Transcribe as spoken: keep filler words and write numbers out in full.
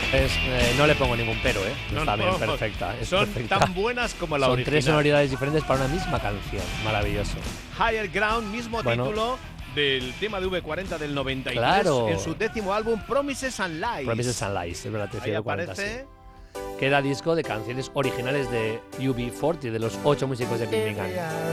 Es, eh, no le pongo ningún pero, ¿eh? No, Está bien, no, perfecta. Es son perfecta. tan buenas como la Son original. tres sonoridades diferentes para una misma canción. Maravilloso. Higher Ground, mismo Bueno. título del tema de V cuarenta del noventa y tres, Claro. en su décimo álbum Promises and Lies. Promises and Lies, es verdad, Ahí trescientos cuarenta, aparece. sí. Queda disco de canciones originales de U B cuarenta, de los ocho músicos de Birmingham.